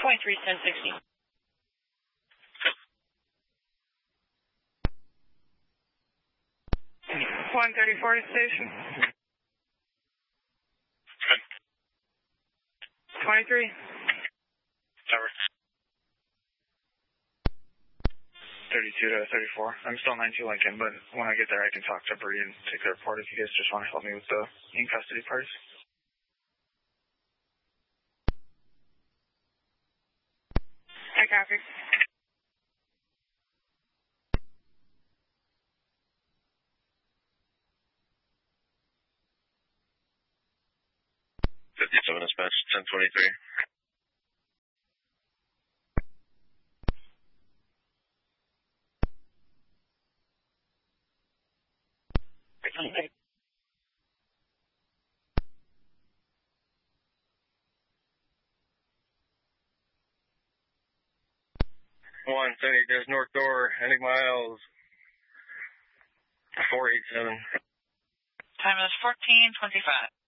1060. 134 to station. 23. Tower. 32 to 34. I'm still 92 Lincoln, but when I get there, I can talk to Bree and take the report if you guys just want to help me with the in-custody parts. I copy. Dispatch 1023. Okay. 170, there's north door, ending miles 487. Time is 14:25.